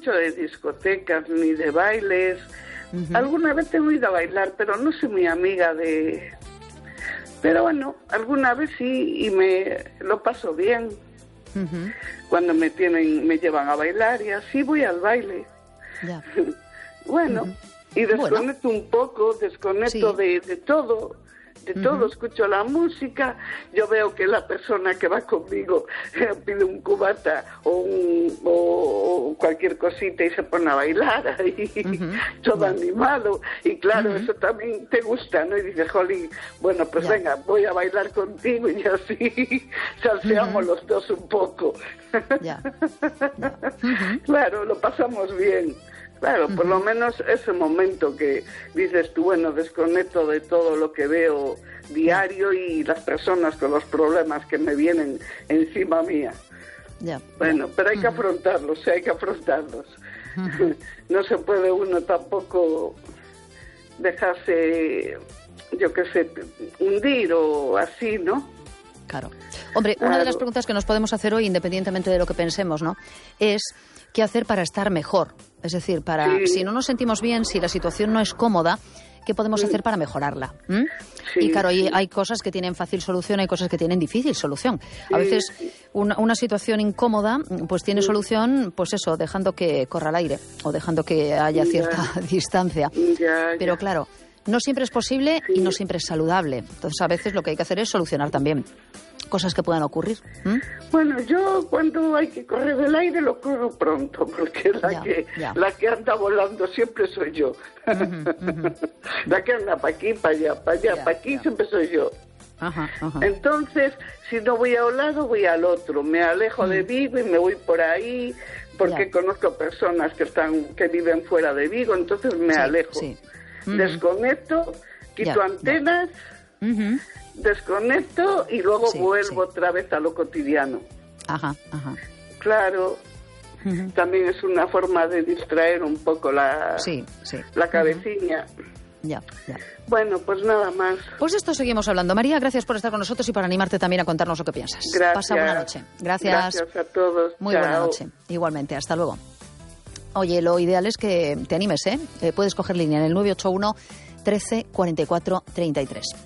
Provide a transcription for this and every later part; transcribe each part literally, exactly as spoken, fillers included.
mucho de discotecas ni de bailes. Uh-huh. Alguna vez tengo ido a bailar, pero no soy muy amiga de... Pero bueno, alguna vez sí, y me lo paso bien. Uh-huh. Cuando me tienen, me llevan a bailar y así voy al baile. Ya. Bueno, uh-huh. y desconecto bueno. un poco, desconecto sí. de, de todo. De todo, uh-huh. escucho la música, yo veo que la persona que va conmigo eh, pide un cubata o, un, o cualquier cosita y se pone a bailar ahí, uh-huh. todo uh-huh. animado, y claro, uh-huh. eso también te gusta, ¿no? Y dices, jolín, bueno, pues yeah. venga, voy a bailar contigo y así salseamos uh-huh. los dos un poco. Yeah. Yeah. Uh-huh. Claro, lo pasamos bien. Claro, por uh-huh. lo menos ese momento que dices tú, bueno, desconecto de todo lo que veo diario y las personas con los problemas que me vienen encima mía. Yeah. Bueno, pero hay uh-huh. que afrontarlos, sí, hay que afrontarlos. Uh-huh. No se puede uno tampoco dejarse, yo qué sé, hundir o así, ¿no? Claro. Hombre, claro. una de las preguntas que nos podemos hacer hoy, independientemente de lo que pensemos, ¿no?, es ¿qué hacer para estar mejor? Es decir, para sí. si no nos sentimos bien, si la situación no es cómoda, ¿qué podemos sí. hacer para mejorarla? ¿Mm? Sí, y claro, sí. hay, hay cosas que tienen fácil solución, hay cosas que tienen difícil solución. A veces sí. una, una situación incómoda pues tiene sí. solución, pues eso, dejando que corra el aire o dejando que haya cierta ya. distancia. Ya, Pero ya. claro, no siempre es posible sí. y no siempre es saludable. Entonces a veces lo que hay que hacer es solucionar también cosas que puedan ocurrir. ¿Mm? Bueno, yo cuando hay que correr el aire lo corro pronto, porque la, ya, que, ya. la que anda volando siempre soy yo. Uh-huh, uh-huh. La que anda para aquí, para allá, para allá, para aquí, ya. siempre soy yo. Ajá, ajá. Entonces, si no voy a un lado, voy al otro. Me alejo uh-huh. de Vigo y me voy por ahí, porque ya. conozco personas que están que viven fuera de Vigo, entonces me sí, alejo. Sí. Uh-huh. Desconecto, quito ya, antenas... Ya. Uh-huh. Desconecto y luego sí, vuelvo sí. otra vez a lo cotidiano. Ajá, ajá. Claro, uh-huh. también es una forma de distraer un poco la, sí, sí. la cabecilla. Uh-huh. Ya, ya. Bueno, pues nada más. Pues de esto seguimos hablando. María, gracias por estar con nosotros y por animarte también a contarnos lo que piensas. Gracias. Pasa buena noche. Gracias. Gracias a todos. Muy Chao. buena noche. Igualmente, hasta luego. Oye, lo ideal es que te animes, ¿eh? eh puedes coger línea en el nueve ocho uno, trece, cuarenta y cuatro, treinta y tres.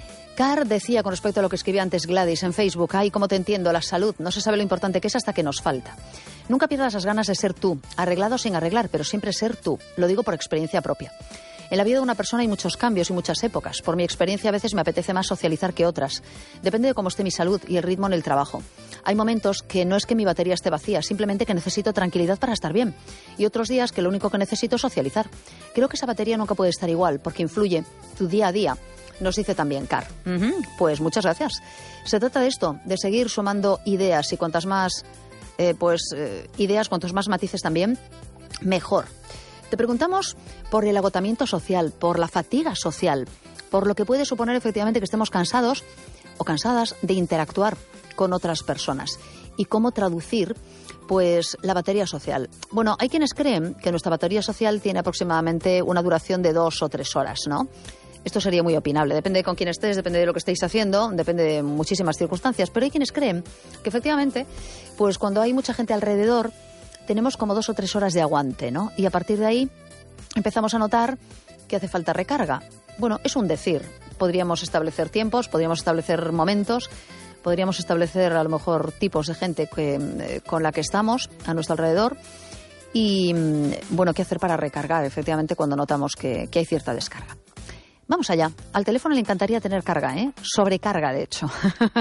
Car decía con respecto a lo que escribía antes Gladys en Facebook, ay, cómo te entiendo, la salud, no se sabe lo importante que es hasta que nos falta. Nunca pierdas las ganas de ser tú, arreglado sin arreglar, pero siempre ser tú. Lo digo por experiencia propia. En la vida de una persona hay muchos cambios y muchas épocas. Por mi experiencia, a veces me apetece más socializar que otras. Depende de cómo esté mi salud y el ritmo en el trabajo. Hay momentos que no es que mi batería esté vacía, simplemente que necesito tranquilidad para estar bien. Y otros días que lo único que necesito es socializar. Creo que esa batería nunca puede estar igual, porque influye tu día a día. Nos dice también Car. Uh-huh. Pues muchas gracias. Se trata de esto, de seguir sumando ideas y cuantas más eh, pues eh, ideas, cuantos más matices también, mejor. Te preguntamos por el agotamiento social, por la fatiga social, por lo que puede suponer efectivamente que estemos cansados o cansadas de interactuar con otras personas y cómo traducir pues la batería social. Bueno, hay quienes creen que nuestra batería social tiene aproximadamente una duración de dos o tres horas, ¿no? Esto sería muy opinable, depende de con quién estés, depende de lo que estéis haciendo, depende de muchísimas circunstancias, pero hay quienes creen que efectivamente, pues cuando hay mucha gente alrededor, tenemos como dos o tres horas de aguante, ¿no? Y a partir de ahí empezamos a notar que hace falta recarga. Bueno, es un decir, podríamos establecer tiempos, podríamos establecer momentos, podríamos establecer a lo mejor tipos de gente que, eh, con la que estamos a nuestro alrededor y, bueno, qué hacer para recargar efectivamente cuando notamos que, que hay cierta descarga. Vamos allá. Al teléfono le encantaría tener carga, ¿eh? Sobrecarga, de hecho.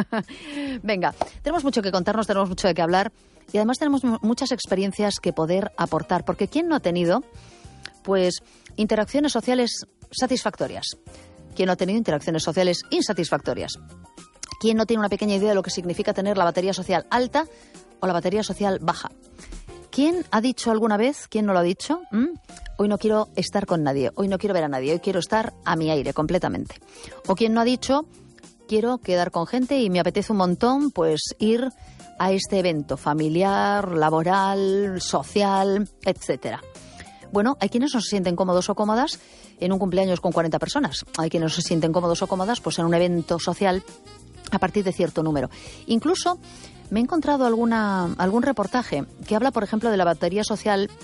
Venga, tenemos mucho que contarnos, tenemos mucho de qué hablar y además tenemos m- muchas experiencias que poder aportar, porque ¿quién no ha tenido, pues, interacciones sociales satisfactorias? ¿Quién no ha tenido interacciones sociales insatisfactorias? ¿Quién no tiene una pequeña idea de lo que significa tener la batería social alta o la batería social baja? ¿Quién ha dicho alguna vez, quién no lo ha dicho? ¿Mm? Hoy no quiero estar con nadie, hoy no quiero ver a nadie, hoy quiero estar a mi aire completamente. O quién no ha dicho, quiero quedar con gente y me apetece un montón pues ir a este evento familiar, laboral, social, etcétera. Bueno, hay quienes no se sienten cómodos o cómodas en un cumpleaños con cuarenta personas. Hay quienes no se sienten cómodos o cómodas pues en un evento social a partir de cierto número. Incluso me he encontrado alguna, algún reportaje que habla, por ejemplo, de la batería social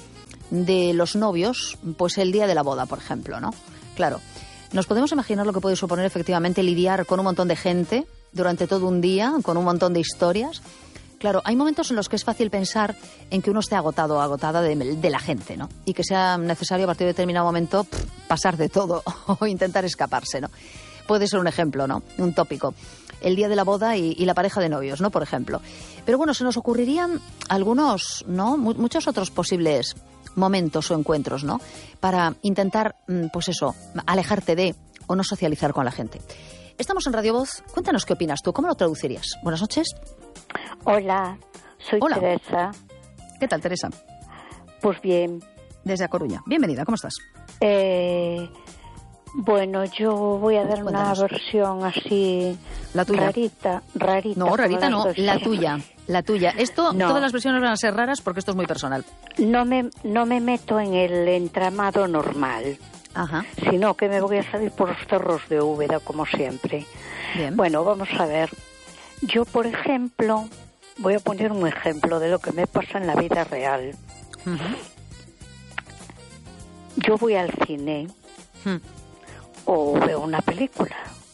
de los novios, pues el día de la boda, por ejemplo, ¿no? Claro, nos podemos imaginar lo que puede suponer efectivamente lidiar con un montón de gente durante todo un día, con un montón de historias. Claro, hay momentos en los que es fácil pensar en que uno esté agotado o agotada de, de la gente, ¿no? Y que sea necesario a partir de determinado momento pff, pasar de todo o intentar escaparse, ¿no? Puede ser un ejemplo, ¿no? Un tópico. El día de la boda y, y la pareja de novios, ¿no? Por ejemplo. Pero bueno, se nos ocurrirían algunos, ¿no? Muchos otros posibles momentos o encuentros, ¿no? Para intentar, pues eso, alejarte de o no socializar con la gente. Estamos en Radio Voz. Cuéntanos qué opinas tú. ¿Cómo lo traducirías? Buenas noches. Hola, soy Hola. Teresa. ¿Qué tal, Teresa? Pues bien. Desde A Coruña. Bienvenida, ¿cómo estás? Eh, bueno, yo voy a dar Cuéntanos. Una versión así... La tuya. Rarita, rarita. No, rarita no, la tuya. La tuya. Esto, no. Todas las versiones van a ser raras porque esto es muy personal. No me, no me meto en el entramado normal. Ajá. Sino que me voy a salir por los cerros de Úbeda, como siempre. Bien. Bueno, vamos a ver. Yo, por ejemplo, voy a poner un ejemplo de lo que me pasa en la vida real. Uh-huh. Yo voy al cine uh-huh. o veo una película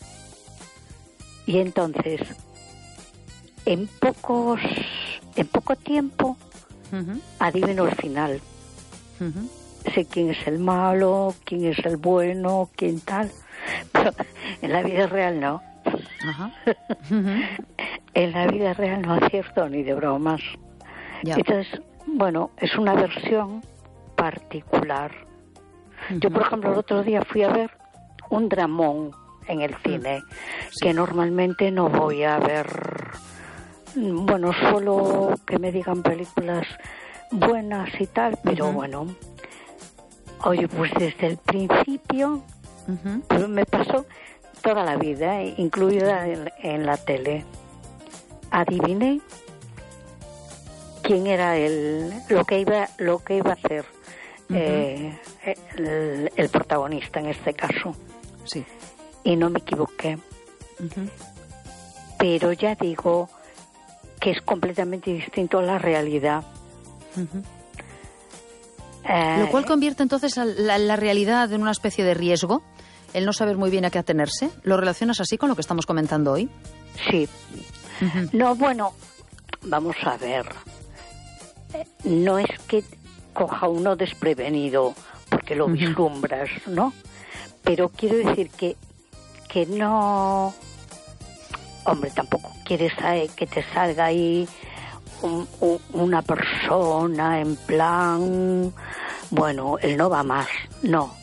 y entonces en pocos en poco tiempo uh-huh. adivino el final. Uh-huh. Sé quién es el malo, quién es el bueno, quién tal, pero en la vida real no. Ajá. Uh-huh. En la vida real no acierto ni de bromas. Ya. Entonces, bueno, es una versión particular. Uh-huh. Yo, por ejemplo, el otro día fui a ver un dramón en el cine, sí. que normalmente no voy a ver, bueno, solo que me digan películas buenas y tal, pero uh-huh. bueno, oye, pues desde el principio uh-huh. pues me pasó toda la vida, incluida en, en la tele. Adiviné quién era el lo que iba lo que iba a hacer uh-huh. eh, el, el protagonista en este caso. Sí. Y no me equivoqué. Uh-huh. Pero ya digo que es completamente distinto a la realidad. Uh-huh. Eh, Lo cual convierte entonces a la, la realidad en una especie de riesgo. El no saber muy bien a qué atenerse. ¿Lo relacionas así con lo que estamos comentando hoy? Sí. Uh-huh. No, bueno, vamos a ver. No es que coja uno desprevenido, porque lo uh-huh. vislumbras, ¿no? Pero quiero decir que, que no... Hombre, tampoco quieres que te salga ahí un, un, una persona en plan... Bueno, él no va más, no.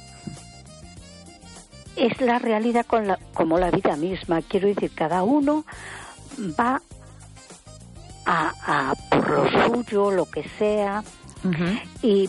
Es la realidad con la, como la vida misma. Quiero decir, cada uno va a, a por lo suyo, lo que sea, uh-huh. y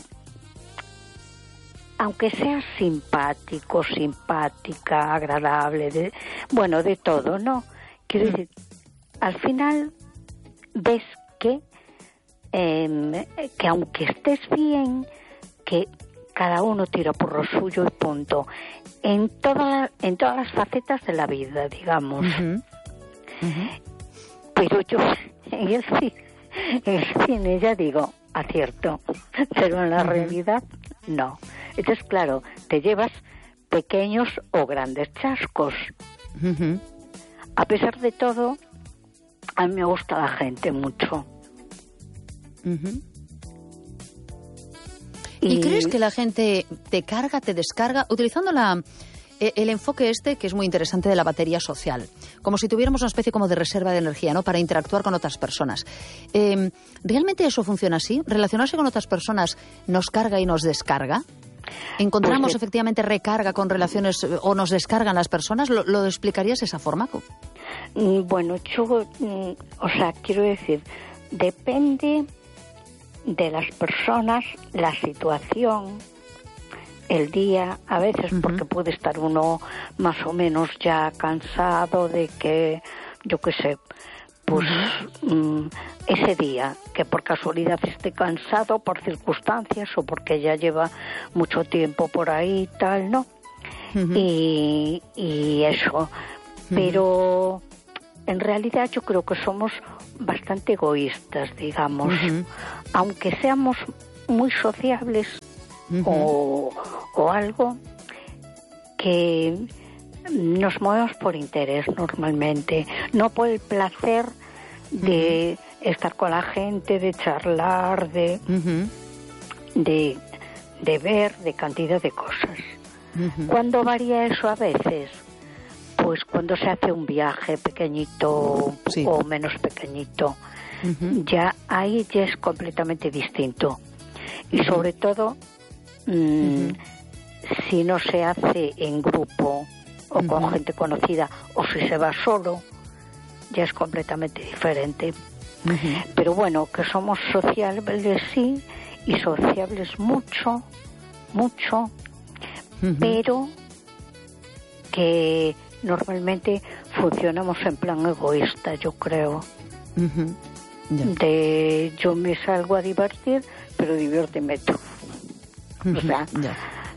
aunque sea simpático, simpática, agradable, de, bueno, de todo, ¿no? Quiero uh-huh. decir, al final ves que, eh, que aunque estés bien, que cada uno tira por lo suyo y punto. En, toda, en todas las facetas de la vida, digamos. Uh-huh. Uh-huh. Pero yo en el, cine, en el cine ya digo, acierto, pero en la uh-huh. realidad no. Entonces, claro, te llevas pequeños o grandes chascos. Uh-huh. A pesar de todo, a mí me gusta la gente mucho. Uh-huh. ¿Y crees que la gente te carga, te descarga, utilizando la, el enfoque este, que es muy interesante, de la batería social? Como si tuviéramos una especie como de reserva de energía, ¿no?, para interactuar con otras personas. Eh, ¿Realmente eso funciona así? ¿Relacionarse con otras personas nos carga y nos descarga? ¿Encontramos pues, efectivamente recarga con relaciones o nos descargan las personas? ¿Lo, lo explicarías de esa forma? Bueno, yo, o sea, quiero decir, depende de las personas, la situación, el día, a veces uh-huh. porque puede estar uno más o menos ya cansado de que, yo qué sé, pues uh-huh. um, ese día, que por casualidad esté cansado por circunstancias o porque ya lleva mucho tiempo por ahí y tal, ¿no? Uh-huh. Y, y eso, uh-huh. pero en realidad yo creo que somos bastante egoístas, digamos. Uh-huh. Aunque seamos muy sociables, uh-huh. o, o algo que nos movemos por interés normalmente, no por el placer de uh-huh. estar con la gente, de charlar, de, uh-huh. de, de ver, de cantidad de cosas. Uh-huh. ¿Cuándo varía eso a veces? Pues cuando se hace un viaje pequeñito sí. o menos pequeñito, uh-huh. ya ahí ya es completamente distinto. Y uh-huh. sobre todo, mmm, uh-huh. si no se hace en grupo o uh-huh. con gente conocida, o si se va solo, ya es completamente diferente. Uh-huh. Pero bueno, que somos sociables sí, y sociables mucho, mucho, uh-huh. pero que normalmente funcionamos en plan egoísta, yo creo. Uh-huh. Yeah. De yo me salgo a divertir, pero diviérteme tú. Uh-huh. O sea, yeah.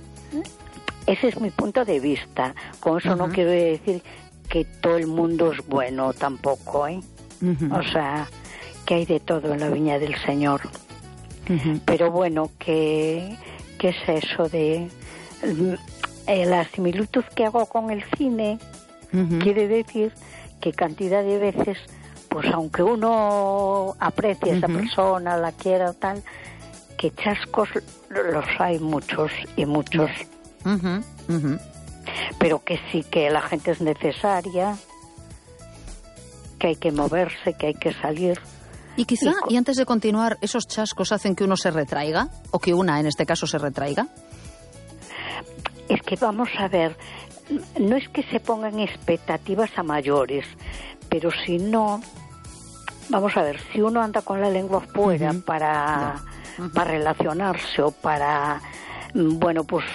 ese es mi punto de vista. Con eso uh-huh. no quiero decir que todo el mundo es bueno tampoco, ¿eh? Uh-huh. O sea, que hay de todo en la viña del Señor. Uh-huh. Pero bueno, que, que es eso de eh, la similitud que hago con el cine. Uh-huh. Quiere decir que cantidad de veces, pues aunque uno aprecie a esa uh-huh. persona, la quiera tal, que chascos los hay muchos y muchos. Uh-huh. Uh-huh. Pero que sí que la gente es necesaria, que hay que moverse, que hay que salir. Y quizá, y, y antes de continuar, ¿esos chascos hacen que uno se retraiga? ¿O que una, en este caso, se retraiga? Es que vamos a ver, no es que se pongan expectativas a mayores, pero si no, vamos a ver, si uno anda con la lengua fuera uh-huh. para, yeah. uh-huh. para relacionarse o para, bueno, pues,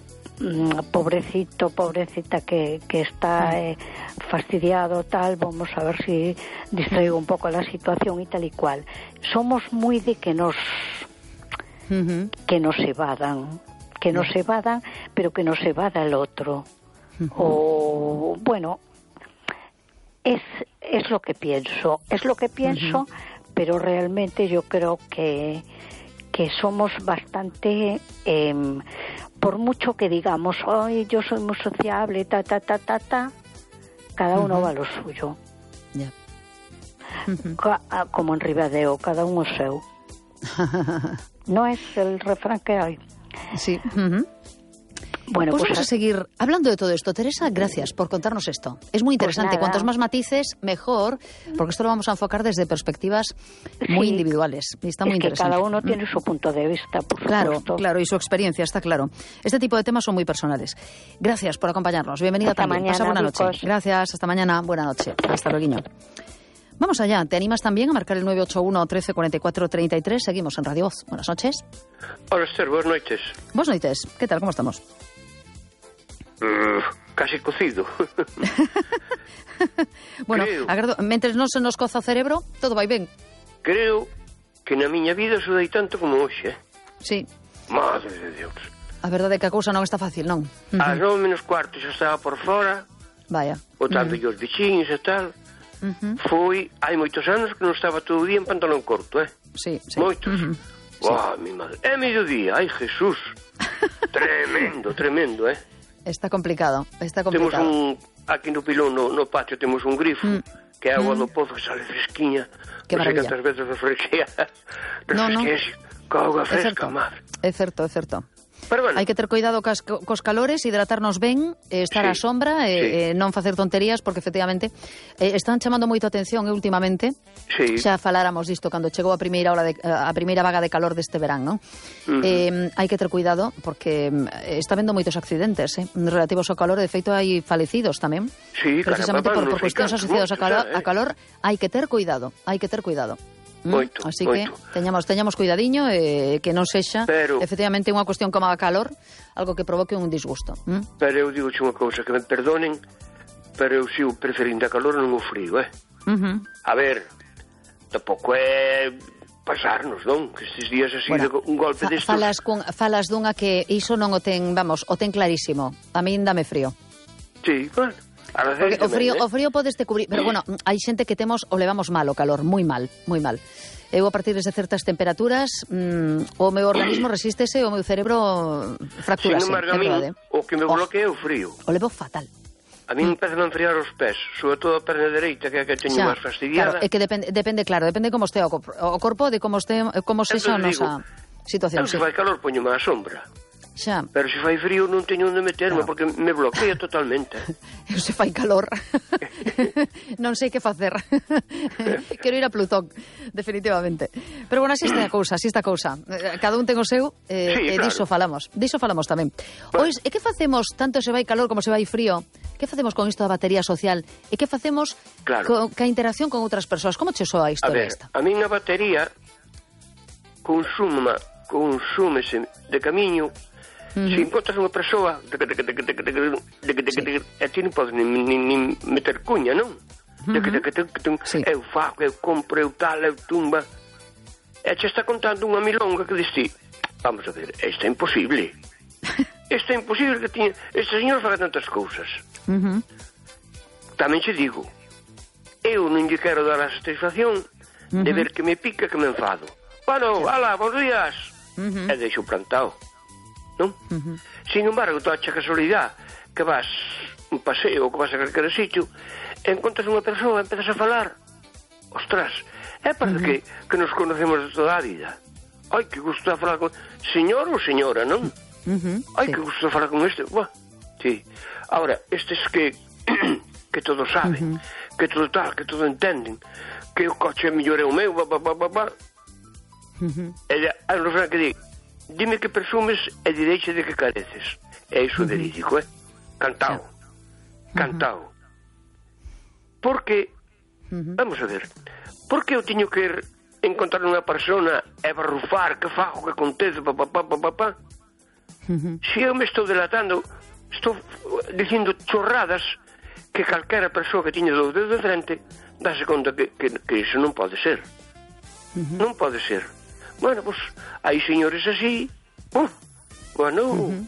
pobrecito, pobrecita que, que está uh-huh. eh, fastidiado, tal, vamos a ver si distraigo un poco la situación y tal y cual. Somos muy de que nos, uh-huh. que nos evadan, que nos uh-huh. evadan, pero que nos evada el otro. Uh-huh. O, bueno, es, es lo que pienso, es lo que pienso, uh-huh. pero realmente yo creo que, que somos bastante, eh, por mucho que digamos, ay, yo soy muy sociable, ta, ta, ta, ta, ta, cada uno uh-huh. va a lo suyo. Yeah. Uh-huh. Ca- como en Ribadeo, cada uno seu. ¿No es el refrán que hay? Sí. Uh-huh. Bueno, pues, pues vamos a seguir hablando de todo esto. Teresa, gracias por contarnos esto. Es muy interesante. Pues Cuantos más matices, mejor, porque esto lo vamos a enfocar desde perspectivas muy sí, individuales. Y está muy es interesante. Que cada uno tiene su punto de vista, por Claro, supuesto. claro, y su experiencia, está claro. Este tipo de temas son muy personales. Gracias por acompañarnos. Bienvenida hasta también. Mañana, Pasa buena amigos. noche. Gracias, hasta mañana. Buena noche. Hasta luego. Vamos allá. ¿Te animas también a marcar el nueve ocho uno, trece, cuarenta y cuatro, treinta y tres? Seguimos en Radio Voz. Buenas noches. Hola, Esther. Buenas noches. Buenas noches. ¿Qué tal? ¿Cómo estamos? Uh, casi cocido. Bueno, agrado, mentres non se nos coza o cerebro, todo vai ben. Creo que na miña vida sudei tanto como hoxe, eh? Sí. Madre de Deus. A verdade é que a cousa non está fácil, non? Uh-huh. Ás nove menos cuarto xa estaba por fora. Vaya. Botando uh-huh. os bichiños e tal. Uh-huh. Foi, hai moitos anos que non estaba todo o día en pantalón corto, eh? Sí, sí. Moitos. Uh-huh. Uau, sí. Mi madre. É mediodía, ai, Jesús. Tremendo, tremendo, eh? Está complicado, está complicado. Temos un, aquí no pilón, no, no patio, temos un grifo, mm. que é agua mm. do pozo que sale fresquiña. Que non sei maravilla. cantas veces refresquea. No, no. Con auga fresca, madre. É certo, é certo. Pero bueno. Hai que ter cuidado cos, cos calores, hidratarnos ben, estar sí, á sombra, sí. eh, non facer tonterías, porque efectivamente eh, están chamando moito a atención eh, últimamente. Sí. Xa faláramos disto cando chegou a primeira hora de, a primeira vaga de calor deste verán, non? Uh-huh. Eh, hai que ter cuidado porque eh, está vendo moitos accidentes, eh, relativos ao calor, de feito hai falecidos tamén. Sí, precisamente caramba, por, por cuestións asociadas ao calor, eh. a calor, hai que ter cuidado, hai que ter cuidado. Moito, Así moito. que teñamos, teñamos cuidadiño eh, que non sexa pero, efectivamente unha cuestión como a calor, algo que provoque un disgusto. ¿Mm? Pero eu digo unha cousa, que me perdonen, pero eu sigo preferindo a calor non o frío, eh? Uh-huh. A ver, tampouco é pasarnos, non? Que estes días así bueno, de un golpe fa, destos... Falas, cun, falas dunha que iso non o ten, vamos, o ten clarísimo. A min dame frío. Sí, bueno. Porque o frío, o frío podes te cubrir, pero bueno, hai xente que temos o levamos mal o calor, moi mal, moi mal. Eu a partir de certas temperaturas, mmm, o meu organismo resístese, o meu cerebro fracturase. Sin embargo, a min, o que me bloquea é o frío. O levo fatal. A mí empezan a enfriar os pés, sobre todo a perna dereita, que é a que teño máis fastidiada. Claro, é que depende, depende, claro, depende como este o corpo, o corpo de como este, como se xa a nosa situación. Se fai calor, poño má sombra. Xa. Pero se fai frío non teño onde meterme, claro, porque me bloquea totalmente. Eu se fai calor. Non sei que facer. Quero ir a Plutón, definitivamente. Pero bueno, así está a cousa, así está a cousa. Cada un ten o seu, eh, sí, e claro, diso falamos. Diso falamos tamén. Bueno. Pois, e que facemos, tanto se vai calor como se vai frío? Que facemos con isto da batería social? E que facemos claro, co, ca interacción con outras persoas? Como che soa a historia esta? A ver, a minha batería consuma, consúmese de camiño. Uh-huh. Se encontras unha persoa e ti non podes nin, nin, nin meter cuña, non? Uh-huh. Sí. Eu fago, eu compro, eu tal, eu tumba. E che está contando unha milonga que diste, vamos a ver, isto é imposible. Isto é imposible que tiña... Este señor faga tantas cousas. Uh-huh. Tamén che digo, eu non lle quero dar a satisfacción uh-huh. de ver que me pica, que me enfado. Bueno, sí. Alá, bons días. Uh-huh. E deixo plantado. Non? Uh-huh. Sin embargo, toda a casualidade que vas un paseo ou que vas a calquera sitio, encontras unha persoa, empezas a falar, ostras, é para uh-huh. que, que nos conocemos de toda a vida. Ai, que gusto de falar con... Señor ou señora, non? Uh-huh. Ai, sí, que gusto de falar con este. Buah, sí. Ahora, estes que que todo saben, uh-huh. que todo tal, que todo entenden, que o coche mellor é o meu, ba, ba, ba, ba, ba. Uh-huh. E hai un refrán que di, dime que presumes e direiche de que careces. É iso uh-huh. verídico, eh? Cantao. Uh-huh. Cantao. Porque, uh-huh. vamos a ver, por que eu teño que encontrar unha persona e barrufar, que fago, que acontece, pa, pa, pa, pa, pa, pa? Uh-huh. Se eu me estou delatando, estou dicindo chorradas que calquera persoa que tiña dos dedos de frente dase conta que, que, que iso non pode ser. Uh-huh. Non pode ser. Bueno, pois, pues, hai señores así, uh, bueno, uh-huh.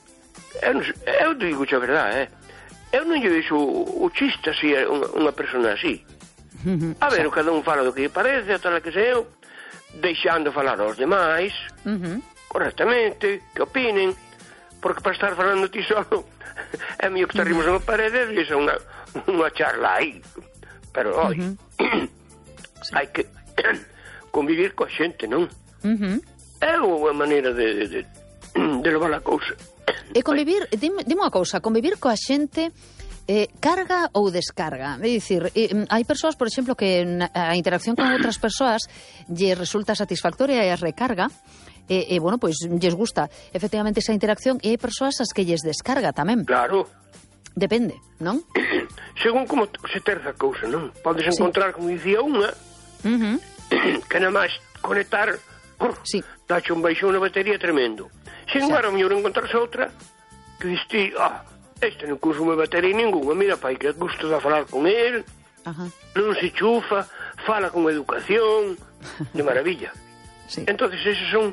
eu, non, eu digo a verdade, eh? Eu non lle vexo o, o chiste así a unha, unha persona así. Uh-huh. A ver, sí, cada un fala do que lle parece, tal que sei eu, deixando falar aos demais, uh-huh. correctamente, que opinen, porque para estar falando ti solo, é mellor que estarrimos uh-huh. unha parede e deixa unha, unha charla aí. Pero, oi, uh-huh. sí, hai que convivir coa xente, non? Uh-huh. É unha maneira de, de, de levar a cousa. E convivir, dime, dime unha cousa, convivir coa xente eh, carga ou descarga? É dicir, eh, hai persoas, por exemplo, que a interacción con outras persoas lle resulta satisfactoria e as recarga, e, e bueno, pois lles gusta efectivamente esa interacción, e hai persoas as que lles descarga tamén. Claro. Depende, non? Según como se terza cousa, non? Podes encontrar, sí, como dicía unha, uh-huh, que nada máis conectar, sí, dache un baixón na batería tremendo. Sin embargo, a mellor encontrarse outra que diste, ah, este non consume batería ninguna, mira, pai, que gusto de falar con él, uh-huh, non se chufa, fala con educación, de maravilla. Sí. Entonces, esos son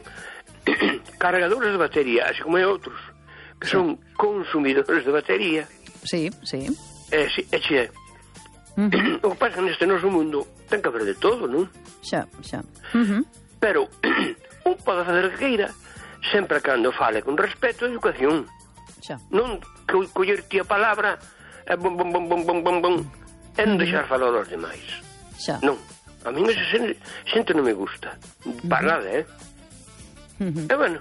cargadores de batería, así como hai outros que, sí, son consumidores de batería. Sí, sí. Eh, sí, e xe. Uh-huh. O que pasa neste noso mundo ten que haber de todo, non? Xa, xa. Uh-huh. Pero un pode fazer que queira, sempre cando fale con respeto e educación. Xa. Non co collerti a palabra e bom, bom, bom, bom, bom, bom, bom, e non deixar falar aos demais. Xa. Non. A mí ese xente, xente non me gusta. Para uh-huh. nada, eh? Uh-huh. E bueno.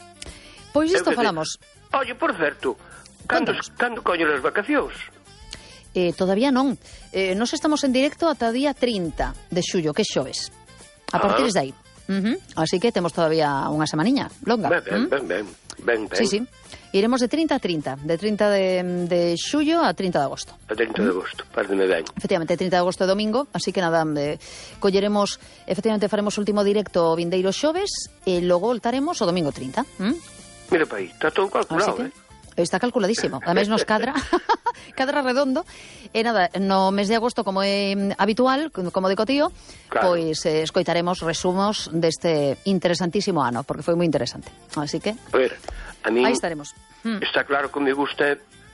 Pois isto falamos. Oye, por certo, cando, cando coño as vacacións? Eh, todavía non. Eh, nos estamos en directo ata día trinta de xullo, que xoves. A partir de aí. Uh-huh. Así que temos todavía unha semaniña longa. Ben, ben, ben, ben, ben, ben. Sí, sí. Iremos de trinta a trinta. De trinta de, de xullo a trinta de agosto. A trinta de agosto, párdeme ben. Efectivamente, trinta de agosto é domingo, así que nada, eh, colleremos, efectivamente faremos o último directo o vindeiro xoves e logo voltaremos o domingo trinta. ¿Mm? Mira, pai, está todo calculado, que, eh? Está calculadísimo. Ademais nos cadra, cadra redondo. E nada, no mes de agosto, como é habitual, como de cotío, claro, pois eh, escoitaremos resumos deste interesantísimo ano, porque foi moi interesante. Así que, a ver, a mí aí estaremos. Está claro que me gusta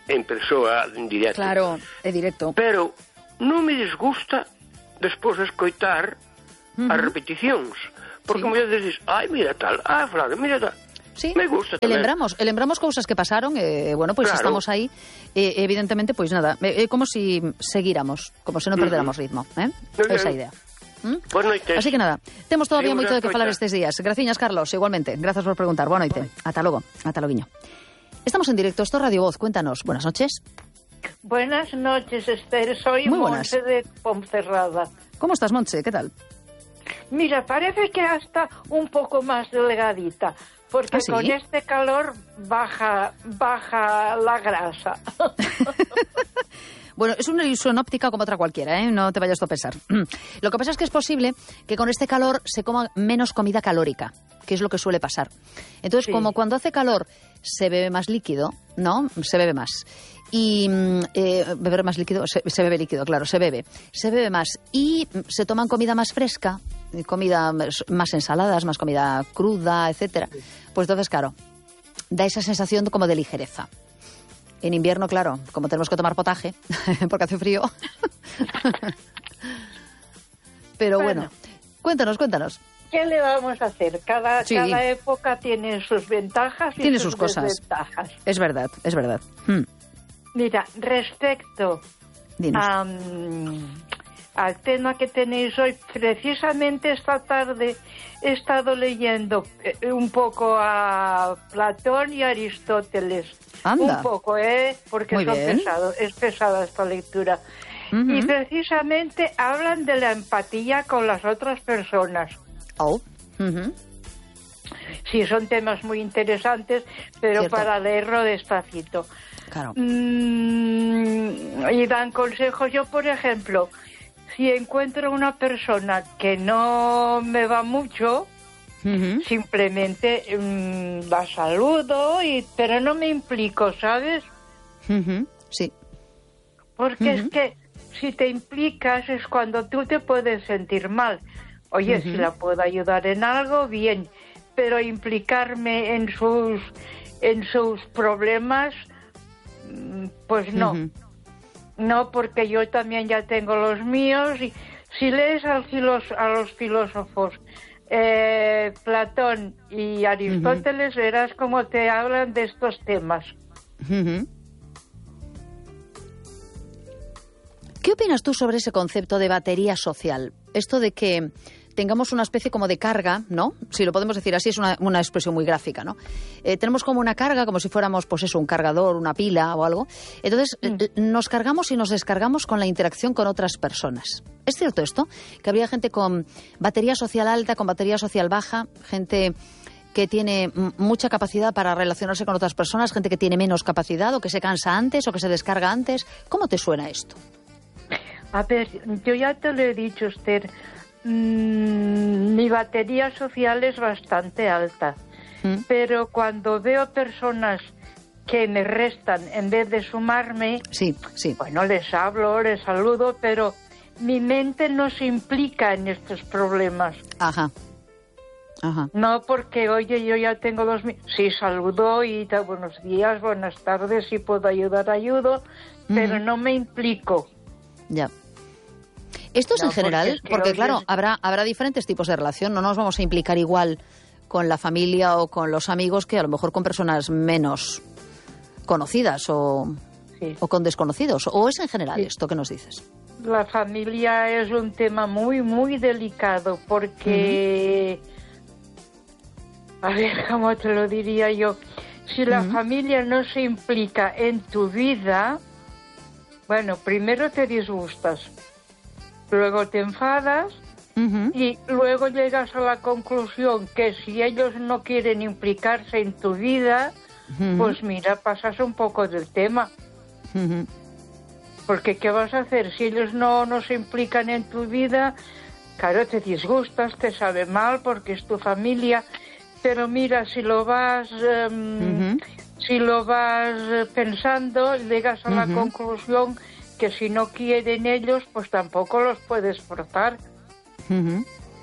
en persoa, en directo. Claro, é directo. Pero non me disgusta despois de escoitar uh-huh. as repeticións. Porque sí. Muchas veces, ai, mira tal, ah, Flávio, mira tal. Sí, me gusta e lembramos, e lembramos cousas que pasaron, e, bueno, pois pues claro. Estamos aí, e, evidentemente, pois pues nada, é como si seguíramos, como se non perderamos uh-huh. ritmo, eh? No, esa idea. ¿Mm? Boa noite. Así que nada, temos todavía moito de que falar estes días. Graciñas, Carlos, igualmente. Grazas por preguntar. Boa noite. Ata logo, ata loguiño. Estamos en directo, esto es Radio Voz, cuéntanos. Buenas noches. Buenas noches, Esther, soy Muy buenas. Montse de Ponferrada. ¿Cómo estás, Montse? ¿Qué tal? Mira, parece que hasta un poco más delgadita, porque ¿Ah, sí? con este calor baja, baja la grasa. Bueno, es una ilusión óptica como otra cualquiera, ¿eh? No te vayas a pensar. Lo que pasa es que es posible que con este calor se coma menos comida calórica, que es lo que suele pasar. Entonces, sí. como cuando hace calor se bebe más líquido, ¿no? Se bebe más. Y eh, beber más líquido, se, se bebe líquido, claro, se bebe. Se bebe más y se toman comida más fresca, comida más ensaladas, más comida cruda, etcétera. Pues entonces, claro, da esa sensación como de ligereza. En invierno, claro, como tenemos que tomar potaje, porque hace frío. Pero bueno. bueno, cuéntanos, cuéntanos. ¿Qué le vamos a hacer? Cada, sí. cada época tiene sus ventajas y tiene sus, sus cosas. desventajas. Es verdad, es verdad. Hmm. Mira, respecto a, um, al tema que tenéis hoy, precisamente esta tarde he estado leyendo eh, un poco a Platón y Aristóteles. Anda. Un poco, ¿eh? Porque Muy son bien. pesados, es pesada esta lectura. Uh-huh. Y precisamente hablan de la empatía con las otras personas. Oh. Uh-huh. Sí, son temas muy interesantes, pero Cierto. para leerlo despacito. Claro. Mm, y dan consejos. Yo, por ejemplo, si encuentro una persona que no me va mucho, uh-huh. simplemente mmm, la saludo, y pero no me implico, ¿sabes? Uh-huh. Sí. Porque uh-huh. es que si te implicas es cuando tú te puedes sentir mal. Oye, uh-huh. si la puedo ayudar en algo, bien, pero implicarme en sus en sus problemas, pues no. Uh-huh. No, porque yo también ya tengo los míos. Y si lees a los, a los filósofos eh, Platón y Aristóteles, uh-huh. verás cómo te hablan de estos temas. Uh-huh. ¿Qué opinas tú sobre ese concepto de batería social? Esto de que tengamos una especie como de carga, ¿no? Si lo podemos decir así, es una, una expresión muy gráfica, ¿no? Eh, tenemos como una carga, como si fuéramos, pues eso, un cargador, una pila o algo. Entonces, mm. eh, nos cargamos y nos descargamos con la interacción con otras personas. ¿Es cierto esto? Que habría gente con batería social alta, con batería social baja, gente que tiene m- mucha capacidad para relacionarse con otras personas, gente que tiene menos capacidad, o que se cansa antes, o que se descarga antes. ¿Cómo te suena esto? A ver, yo ya te lo he dicho, Esther. Mm, mi batería social es bastante alta, ¿Mm? pero cuando veo personas que me restan en vez de sumarme, sí, sí. bueno, les hablo, les saludo, pero mi mente no se implica en estos problemas. Ajá. Ajá. No, porque, oye, yo ya tengo los... Sí, saludo y da buenos días, buenas tardes, si puedo ayudar, ayudo, mm. pero no me implico. Ya. Esto es no, en general, porque, es porque claro, es... habrá habrá diferentes tipos de relación. No nos vamos a implicar igual con la familia o con los amigos que a lo mejor con personas menos conocidas o, sí. o con desconocidos. ¿O es en general sí. esto que nos dices? La familia es un tema muy, muy delicado porque... Uh-huh. A ver, ¿cómo te lo diría yo? Si la uh-huh. familia no se implica en tu vida, bueno, primero te disgustas. Luego te enfadas uh-huh. y luego llegas a la conclusión que si ellos no quieren implicarse en tu vida, uh-huh. pues mira, pasas un poco del tema. Uh-huh. Porque ¿qué vas a hacer? Si ellos no, no se implican en tu vida, claro, te disgustas, te sabe mal porque es tu familia, pero mira, si lo vas... Um, uh-huh. si lo vas pensando, llegas a uh-huh. la conclusión que si no quieren ellos, pues tampoco los puedes forzar. Uh-huh.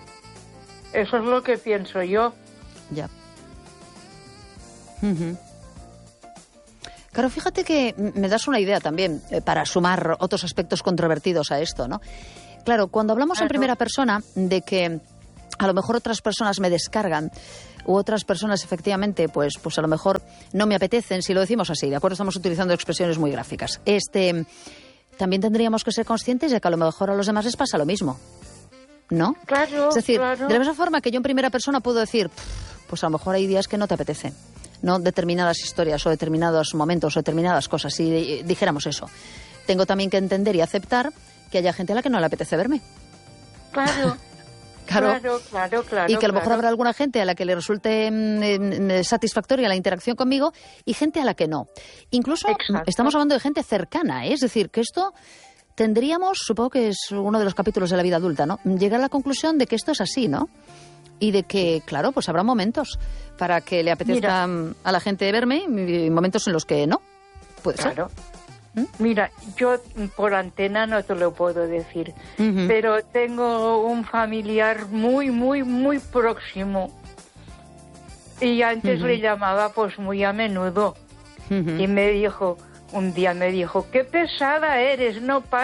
Eso es lo que pienso yo. Ya. Uh-huh. Claro, fíjate que me das una idea también eh, para sumar otros aspectos controvertidos a esto, ¿no? Claro, cuando hablamos claro. en primera persona de que a lo mejor otras personas me descargan u otras personas efectivamente, pues, pues a lo mejor no me apetecen, si lo decimos así, ¿de acuerdo? Estamos utilizando expresiones muy gráficas. Este, también tendríamos que ser conscientes de que a lo mejor a los demás les pasa lo mismo, ¿no? Claro, es decir, claro. de la misma forma que yo en primera persona puedo decir, pues a lo mejor hay días que no te apetece, ¿no? Determinadas historias o determinados momentos o determinadas cosas, si dijéramos eso. Tengo también que entender y aceptar que haya gente a la que no le apetece verme. Claro. Claro, claro, claro, claro. Y que a lo mejor claro. habrá alguna gente a la que le resulte mm, satisfactoria la interacción conmigo y gente a la que no. Incluso Exacto. estamos hablando de gente cercana, ¿eh? Es decir, que esto tendríamos, supongo que es uno de los capítulos de la vida adulta, ¿no? Llegar a la conclusión de que esto es así, ¿no? Y de que, claro, pues habrá momentos para que le apetezca Mira. a la gente verme y momentos en los que no. Puede claro. ser. ¿Mm? Mira, yo por antena no te lo puedo decir, uh-huh. pero tengo un familiar muy, muy, muy próximo y antes uh-huh. le llamaba pues muy a menudo uh-huh. y me dijo, un día me dijo, qué pesada eres, no